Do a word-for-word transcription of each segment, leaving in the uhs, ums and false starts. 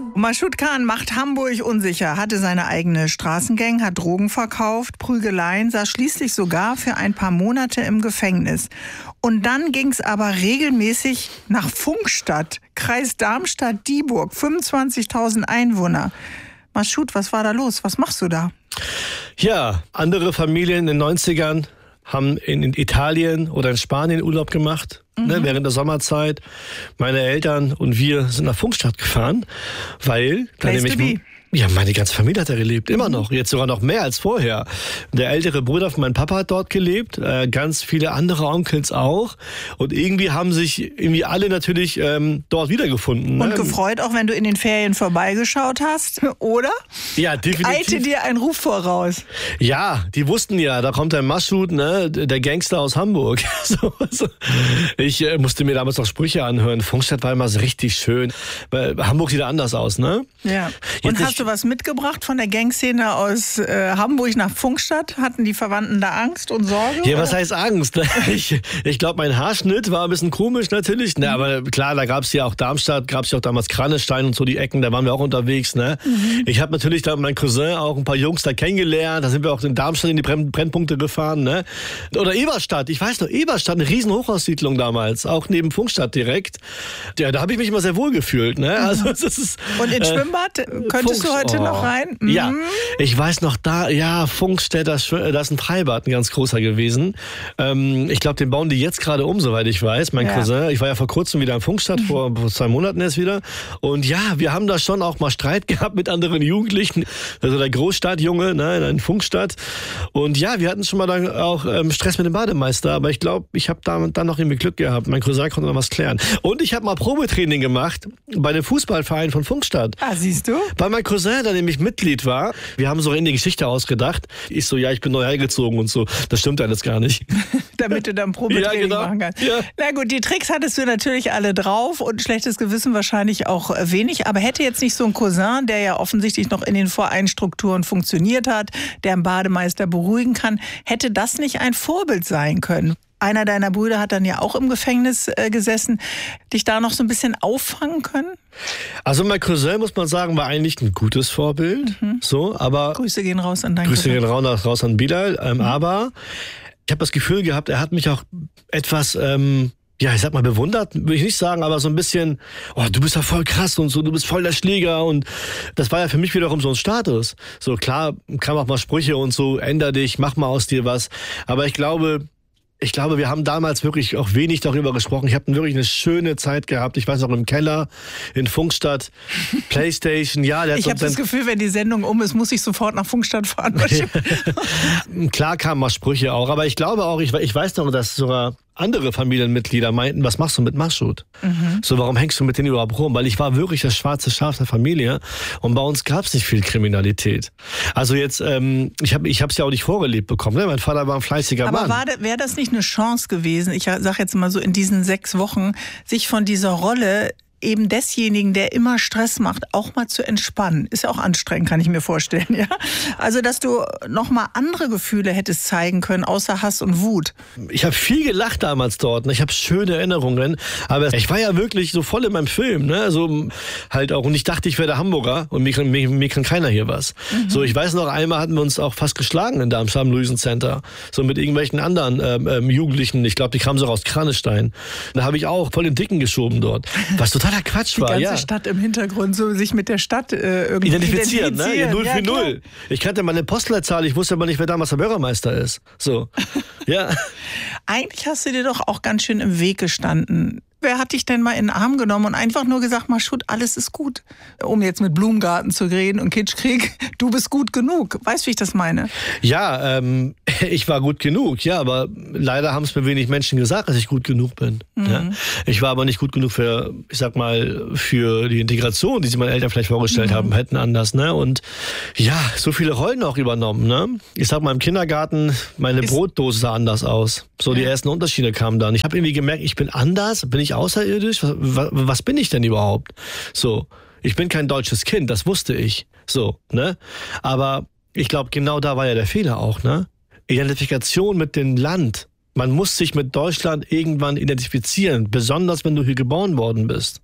Mashoud Khan macht Hamburg unsicher, hatte seine eigene Straßengang, hat Drogen verkauft, Prügeleien, saß schließlich sogar für ein paar Monate im Gefängnis. Und dann ging es aber regelmäßig nach Pfungstadt, Kreis Darmstadt-Dieburg, fünfundzwanzigtausend Einwohner. Mashoud, was war da los? Was machst du da? Ja, andere Familien in den neunzigern haben in Italien oder in Spanien Urlaub gemacht, mhm. ne, während der Sommerzeit. Meine Eltern und wir sind nach Pfungstadt gefahren, weil da nämlich ja, meine ganze Familie hat da gelebt, immer noch, jetzt sogar noch mehr als vorher. Der ältere Bruder von meinem Papa hat dort gelebt, äh, ganz viele andere Onkels auch. Und irgendwie haben sich irgendwie alle natürlich ähm, dort wiedergefunden. Ne? Und gefreut auch, wenn du in den Ferien vorbeigeschaut hast, oder? Ja, definitiv. Eilte dir ein Ruf voraus. Ja, die wussten ja, da kommt der Mashoud, ne, der Gangster aus Hamburg. so, so. Ich äh, musste mir damals noch Sprüche anhören. Pfungstadt war immer so richtig schön. Weil Hamburg sieht anders aus, ne? Ja. Und Jetzt hast du was mitgebracht von der Gangszene aus äh, Hamburg nach Pfungstadt? Hatten die Verwandten da Angst und Sorge? Ja, oder? Was heißt Angst? Ich, ich glaube, mein Haarschnitt war ein bisschen komisch natürlich. Ne? Aber klar, da gab es ja auch Darmstadt, gab es ja auch damals Kranestein und so die Ecken, da waren wir auch unterwegs. Ne? Mhm. Ich habe natürlich da meinen Cousin auch ein paar Jungs da kennengelernt. Da sind wir auch in Darmstadt in die Brenn- Brennpunkte gefahren. Ne? Oder Eberstadt, ich weiß noch, Eberstadt, eine riesen Hochhaussiedlung damals, auch neben Pfungstadt direkt. Ja, da habe ich mich immer sehr wohl gefühlt. Ne? Also, das ist, und ins äh, Schwimmbad könntest du heute oh. noch rein? Mhm. Ja, ich weiß noch da, ja, Pfungstadt, das, das ist ein Freibad, ein ganz großer gewesen. Ähm, ich glaube, den bauen die jetzt gerade um, soweit ich weiß. Mein ja. Cousin, ich war ja vor kurzem wieder in Pfungstadt, mhm. vor, vor zwei Monaten erst wieder. Und ja, wir haben da schon auch mal Streit gehabt mit anderen Jugendlichen. Also der Großstadtjunge, ne, in Pfungstadt. Und ja, wir hatten schon mal dann auch ähm, Stress mit dem Bademeister. Aber ich glaube, ich habe da dann noch irgendwie Glück gehabt. Mein Cousin konnte noch was klären. Und ich habe mal Probetraining gemacht bei dem Fußballverein von Pfungstadt. Ah, siehst du? Weil mein Cousin da nämlich Mitglied war. Wir haben so in die Geschichte ausgedacht. Ich so, ja, ich bin neu hergezogen und so. Das stimmt alles gar nicht. Damit du dann Probetraining ja, genau. machen kannst. Ja. Na gut, die Tricks hattest du natürlich alle drauf und schlechtes Gewissen wahrscheinlich auch wenig. Aber hätte jetzt nicht so ein Cousin, der ja offensichtlich noch in den Voreinstrukturen funktioniert hat, der einen Bademeister beruhigen kann, hätte das nicht ein Vorbild sein können? Einer deiner Brüder hat dann ja auch im Gefängnis äh, gesessen. Dich da noch so ein bisschen auffangen können? Also mein Cousin, muss man sagen, war eigentlich ein gutes Vorbild. Mhm. So, aber Grüße gehen raus an deinen Grüße Cousin. gehen raus, raus an Bilal. Ähm, mhm. Aber ich habe das Gefühl gehabt, er hat mich auch etwas... Ähm, ja, ich sag mal, bewundert, will ich nicht sagen, aber so ein bisschen, oh, du bist ja voll krass und so, du bist voll der Schläger und das war ja für mich wiederum so ein Status. So, klar, kam auch mal Sprüche und so, änder dich, mach mal aus dir was, aber ich glaube, Ich glaube, wir haben damals wirklich auch wenig darüber gesprochen. Ich habe wirklich eine schöne Zeit gehabt. Ich weiß noch, im Keller in Pfungstadt, Playstation. Ja, der hat ich habe das Gefühl, wenn die Sendung um ist, muss ich sofort nach Pfungstadt fahren. Klar kamen mal Sprüche auch, aber ich glaube auch, ich, ich weiß noch, dass sogar andere Familienmitglieder meinten, was machst du mit Mashoud? Mhm. So, warum hängst du mit denen überhaupt rum? Weil ich war wirklich das schwarze Schaf der Familie und bei uns gab es nicht viel Kriminalität. Also jetzt, ähm, ich habe ich es ja auch nicht vorgelebt bekommen. Ne? Mein Vater war ein fleißiger Aber Mann. Aber wäre das nicht eine Chance gewesen, ich sage jetzt mal so in diesen sechs Wochen, sich von dieser Rolle eben desjenigen, der immer Stress macht, auch mal zu entspannen. Ist ja auch anstrengend, kann ich mir vorstellen. Ja? Also, dass du noch mal andere Gefühle hättest zeigen können, außer Hass und Wut. Ich habe viel gelacht damals dort. Ne? Ich habe schöne Erinnerungen. Aber ich war ja wirklich so voll in meinem Film. Ne? Also halt auch. Und ich dachte, ich wäre der Hamburger und mir, mir, mir kann keiner hier was. Mhm. So, ich weiß noch, einmal hatten wir uns auch fast geschlagen in Darmstadt im Luisen-Center. So mit irgendwelchen anderen ähm, ähm, Jugendlichen. Ich glaube, die kamen so aus Kranestein. Da habe ich auch voll den Dicken geschoben dort. Was total der Quatsch war, ja. Die ganze Stadt im Hintergrund, so sich mit der Stadt äh, irgendwie identifizieren. identifizieren. Ne? null ja, für null. Ich kannte meine Postleitzahl, ich wusste aber nicht, wer damals der Bürgermeister ist. So, ja. Eigentlich hast du dir doch auch ganz schön im Weg gestanden. Wer hat dich denn mal in den Arm genommen und einfach nur gesagt, Mashoud, alles ist gut? Um jetzt mit Blumengarten zu reden und Kitschkrieg, du bist gut genug. Weißt du, wie ich das meine? Ja, ähm, ich war gut genug, ja, aber leider haben es mir wenig Menschen gesagt, dass ich gut genug bin. Mhm. Ja? Ich war aber nicht gut genug für, ich sag mal, für die Integration, die sich meine Eltern vielleicht vorgestellt mhm. haben, hätten anders, ne? Und ja, so viele Rollen auch übernommen, ne? Ich sag mal, im Kindergarten, meine ist Brotdose sah anders aus. So, ja. Die ersten Unterschiede kamen dann. Ich habe irgendwie gemerkt, ich bin anders, bin ich außerirdisch? Was, was, was bin ich denn überhaupt? So, ich bin kein deutsches Kind, das wusste ich. So, ne? Aber ich glaube, genau da war ja der Fehler auch, ne? Identifikation mit dem Land. Man muss sich mit Deutschland irgendwann identifizieren, besonders wenn du hier geboren worden bist.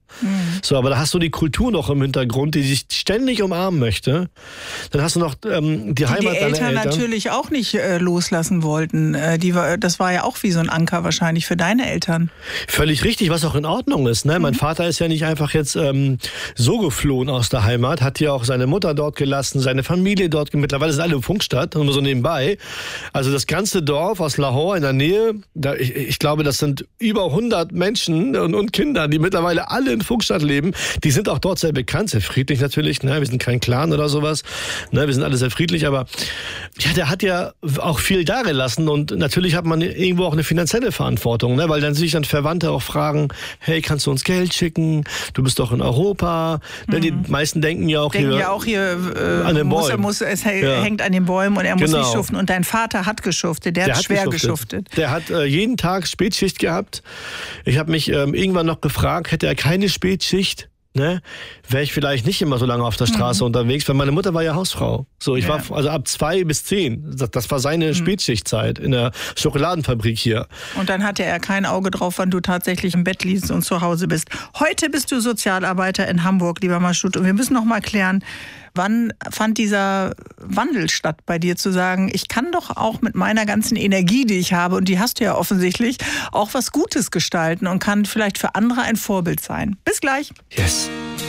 Mhm. So, aber da hast du die Kultur noch im Hintergrund, die sich ständig umarmen möchte. Dann hast du noch ähm, die, die Heimat die Eltern, deiner Eltern. natürlich auch nicht äh, loslassen wollten. Äh, die war, das war ja auch wie so ein Anker wahrscheinlich für deine Eltern. Völlig richtig, was auch in Ordnung ist. Ne? Mhm. Mein Vater ist ja nicht einfach jetzt ähm, so geflohen aus der Heimat, hat ja auch seine Mutter dort gelassen, seine Familie dort. Mittlerweile sind alle in Funkstadt, nur so nebenbei. Also das ganze Dorf aus Lahore in der Nähe, da, ich, ich glaube, das sind über hundert Menschen und, und Kinder, die mittlerweile alle in Funkstadt leben. Die sind auch dort sehr bekannt, sehr friedlich natürlich. Ne? Wir sind kein Clan oder sowas. Ne? Wir sind alle sehr friedlich, aber ja, der hat ja auch viel da gelassen und natürlich hat man irgendwo auch eine finanzielle Verantwortung, ne? Weil dann sich dann Verwandte auch fragen, hey, kannst du uns Geld schicken? Du bist doch in Europa. Mhm. Ne? Die meisten denken ja auch denken hier, ja auch hier äh, an den muss, Bäumen. Muss, es ja. hängt an den Bäumen und er muss genau. nicht schuften. Und dein Vater hat geschuftet, der, der hat, hat schwer geschuftet. geschuftet. Der hat äh, jeden Tag Spätschicht gehabt. Ich habe mich ähm, irgendwann noch gefragt, hätte er keine Spätschicht, ne, wäre ich vielleicht nicht immer so lange auf der Straße mhm. unterwegs, weil meine Mutter war ja Hausfrau. So, ich ja. war also ab zwei bis zehn. Das, das war seine mhm. Spätschichtzeit in der Schokoladenfabrik hier. Und dann hatte er kein Auge drauf, wann du tatsächlich im Bett liegst und zu Hause bist. Heute bist du Sozialarbeiter in Hamburg, lieber Maschut. Und wir müssen noch mal klären, wann fand dieser Wandel statt bei dir, zu sagen, ich kann doch auch mit meiner ganzen Energie, die ich habe, und die hast du ja offensichtlich, auch was Gutes gestalten und kann vielleicht für andere ein Vorbild sein. Bis gleich. Yes.